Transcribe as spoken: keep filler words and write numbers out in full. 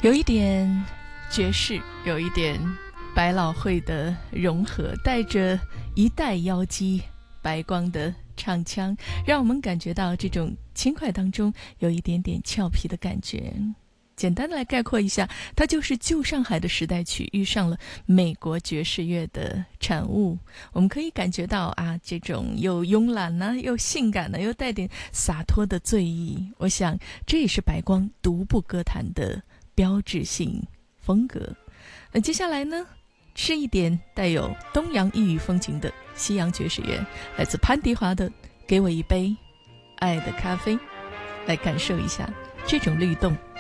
有一点爵士，有一点百老汇的融合，带着一代妖姬白光的唱腔，让我们感觉到这种轻快当中有一点点俏皮的感觉。简单的来概括一下，它就是旧上海的时代曲遇上了美国爵士乐的产物。我们可以感觉到啊，这种又慵懒呢、啊，又性感呢、啊，又带点洒脱的醉意。我想这也是白光独步歌坛的标志性风格。那接下来呢，是一点带有东洋异域风情的西洋爵士乐，来自潘迪华的《给我一杯爱的咖啡》，来感受一下这种律动。